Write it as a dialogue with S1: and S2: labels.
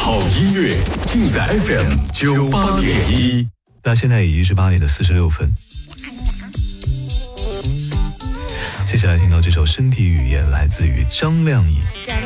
S1: 好音乐尽在 FM98.1。
S2: 那现在已经是8点46分。接下来听到这首身体语言来自于张靓颖。